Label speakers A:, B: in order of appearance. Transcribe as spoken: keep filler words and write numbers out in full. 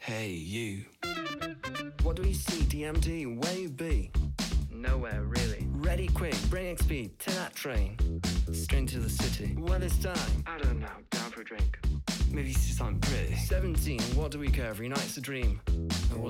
A: Hey, you.
B: What do we see, D M D? Where you be?
C: Nowhere, really.
B: Ready, quick, bring X P to that train. Straight to the city. Where this time?
C: I don't know, down for a drink.
A: Maybe see something pretty.
B: seventeen, what do we care? Every night's a dream.